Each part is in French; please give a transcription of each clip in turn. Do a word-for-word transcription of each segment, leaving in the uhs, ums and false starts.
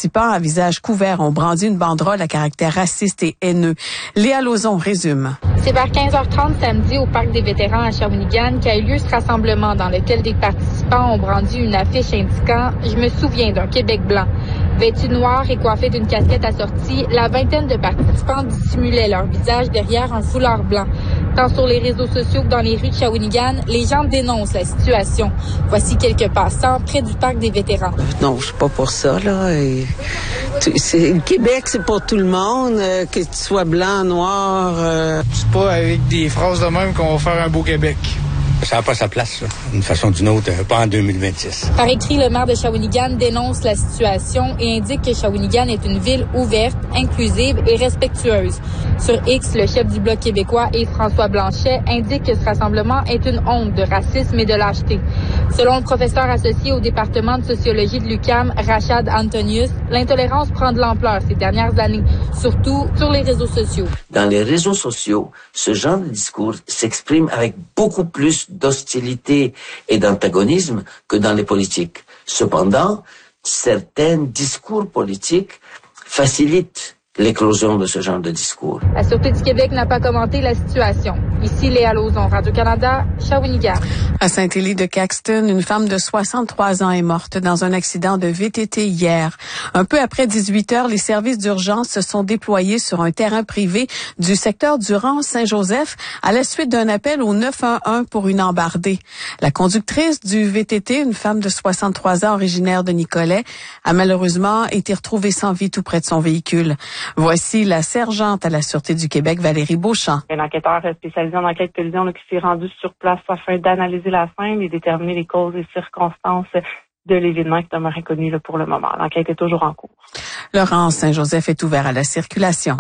participants à visage couvert ont brandi une banderole à caractère raciste et haineux. Léa Lauzon résume. C'est vers quinze heures trente samedi au Parc des vétérans à Shawinigan qu'a eu lieu ce rassemblement dans lequel des participants ont brandi une affiche indiquant « Je me souviens d'un Québec blanc ». Vêtus de noir et coiffés d'une casquette assortie, la vingtaine de participants dissimulaient leur visage derrière un foulard blanc. Tant sur les réseaux sociaux que dans les rues de Shawinigan, les gens dénoncent la situation. Voici quelques passants près du Parc des vétérans. Non, je suis pas pour ça, là. Et, tu, c'est, le Québec, c'est pour tout le monde, euh, que tu sois blanc, noir. Euh... C'est pas avec des phrases de même qu'on va faire un beau Québec. Ça n'a pas sa place, là, d'une façon ou d'une autre, pas en deux mille vingt-six. Par écrit, le maire de Shawinigan dénonce la situation et indique que Shawinigan est une ville ouverte, inclusive et respectueuse. Sur X, le chef du Bloc québécois, Yves-François Blanchet, indique que ce rassemblement est une honte de racisme et de lâcheté. Selon le professeur associé au département de sociologie de l'U Q A M, Rachad Antonius, l'intolérance prend de l'ampleur ces dernières années, surtout sur les réseaux sociaux. Dans les réseaux sociaux, ce genre de discours s'exprime avec beaucoup plus d'hostilité et d'antagonisme que dans les politiques. Cependant, certains discours politiques facilitent l'éclosion de ce genre de discours. La Sûreté du Québec n'a pas commenté la situation. Ici, Léa Lauzon, Radio-Canada, Shawinigan. À Saint-Élie de Caxton, une femme de soixante-trois ans est morte dans un accident de V T T hier. Un peu après dix-huit heures, les services d'urgence se sont déployés sur un terrain privé du secteur Durand-Saint-Joseph à la suite d'un appel au neuf un un pour une embardée. La conductrice du V T T, une femme de soixante-trois ans originaire de Nicolet, a malheureusement été retrouvée sans vie tout près de son véhicule. Voici la sergente à la Sûreté du Québec, Valérie Beauchamp. Un enquêteur spécialisé en enquête collision qui s'est rendu sur place afin d'analyser la scène et déterminer les causes et circonstances de l'événement qui demeure inconnu là, pour le moment. L'enquête est toujours en cours. Laurent Saint-Joseph est ouvert à la circulation.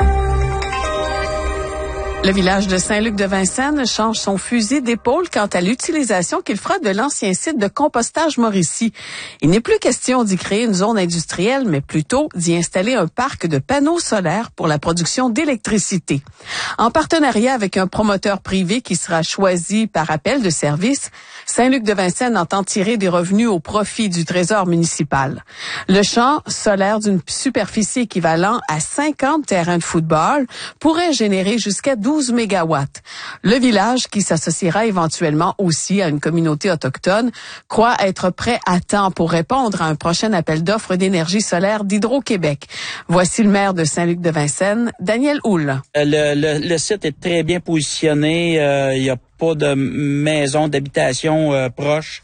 Le village de Saint-Luc-de-Vincennes change son fusil d'épaule quant à l'utilisation qu'il fera de l'ancien site de compostage Mauricie. Il n'est plus question d'y créer une zone industrielle, mais plutôt d'y installer un parc de panneaux solaires pour la production d'électricité. En partenariat avec un promoteur privé qui sera choisi par appel de service, Saint-Luc-de-Vincennes entend tirer des revenus au profit du trésor municipal. Le champ solaire d'une superficie équivalent à cinquante terrains de football pourrait générer jusqu'à douze mégawatts. Le village, qui s'associera éventuellement aussi à une communauté autochtone, croit être prêt à temps pour répondre à un prochain appel d'offres d'énergie solaire d'Hydro-Québec. Voici le maire de Saint-Luc-de-Vincennes, Daniel Houle. Le, le, le site est très bien positionné. Euh, il y a pas de maisons d'habitation euh, proches.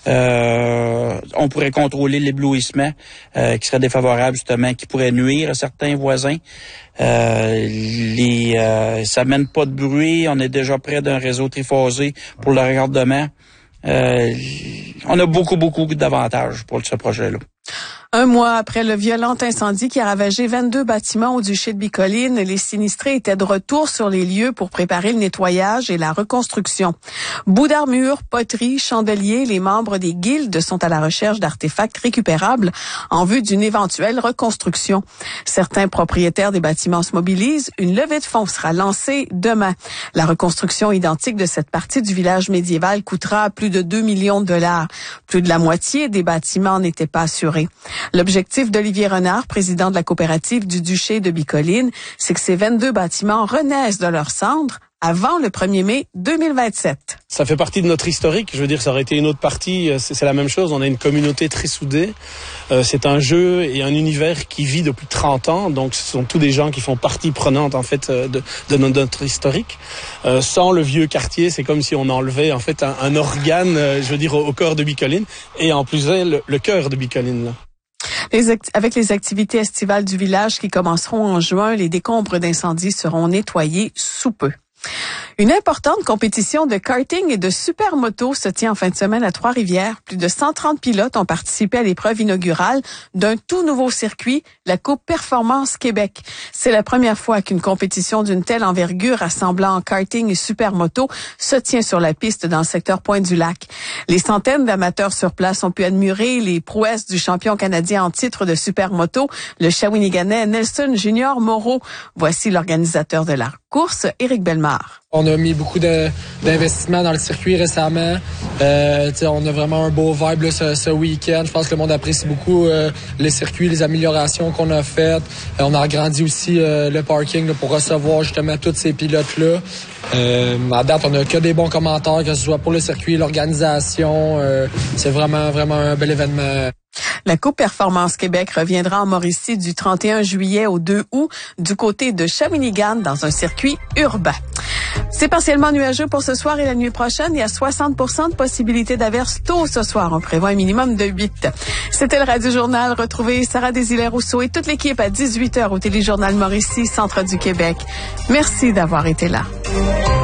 Euh, on pourrait contrôler l'éblouissement euh, qui serait défavorable justement, qui pourrait nuire à certains voisins. Euh, les, euh, ça mène pas de bruit. On est déjà près d'un réseau triphasé pour le raccordement. Euh, on a beaucoup, beaucoup d'avantages pour ce projet-là. Un mois après le violent incendie qui a ravagé vingt-deux bâtiments au duché de Bicoline, les sinistrés étaient de retour sur les lieux pour préparer le nettoyage et la reconstruction. Bouts d'armure, poteries, chandeliers, les membres des guildes sont à la recherche d'artefacts récupérables en vue d'une éventuelle reconstruction. Certains propriétaires des bâtiments se mobilisent. Une levée de fonds sera lancée demain. La reconstruction identique de cette partie du village médiéval coûtera plus de deux millions de dollars. Plus de la moitié des bâtiments n'étaient pas assurés. L'objectif d'Olivier Renard, président de la coopérative du duché de Bicoline, c'est que ces vingt-deux bâtiments renaissent de leurs cendres avant le premier mai deux mille vingt-sept. Ça fait partie de notre historique. Je veux dire, ça aurait été une autre partie. C'est, c'est la même chose. On a une communauté très soudée. Euh, c'est un jeu et un univers qui vit depuis trente ans. Donc, ce sont tous des gens qui font partie prenante, en fait, de, de notre historique. Euh, sans le vieux quartier, c'est comme si on enlevait, en fait, un, un organe, euh, je veux dire, au, au cœur de Bicoline. Et en plus, le, le cœur de Bicoline, là. Les act- avec les activités estivales du village qui commenceront en juin, les décombres d'incendie seront nettoyés sous peu. Une importante compétition de karting et de supermoto se tient en fin de semaine à Trois-Rivières. Plus de cent trente pilotes ont participé à l'épreuve inaugurale d'un tout nouveau circuit, la Coupe Performance Québec. C'est la première fois qu'une compétition d'une telle envergure rassemblant karting et supermoto se tient sur la piste dans le secteur Pointe-du-Lac. Les centaines d'amateurs sur place ont pu admirer les prouesses du champion canadien en titre de supermoto, le Shawiniganais Nelson Junior Moreau. Voici l'organisateur de la course, Éric Bellemare. On a mis beaucoup de, d'investissements dans le circuit récemment. Euh, on a vraiment un beau vibe là, ce, ce week-end. Je pense que le monde apprécie beaucoup euh, les circuits, les améliorations qu'on a faites. Euh, on a agrandi aussi euh, le parking là, pour recevoir justement tous ces pilotes-là. Euh, à date, on n'a que des bons commentaires, que ce soit pour le circuit, l'organisation. Euh, c'est vraiment, vraiment un bel événement. La Coupe Performance Québec reviendra en Mauricie du trente et un juillet au deux août du côté de Shawinigan dans un circuit urbain. C'est partiellement nuageux pour ce soir et la nuit prochaine. Il y a soixante pour cent de possibilité d'averse tôt ce soir. On prévoit un minimum de huit. C'était le Radio Journal. Retrouvez Sarah Désilets-Rousseau et toute l'équipe à dix-huit heures au Téléjournal Mauricie, Centre du Québec. Merci d'avoir été là.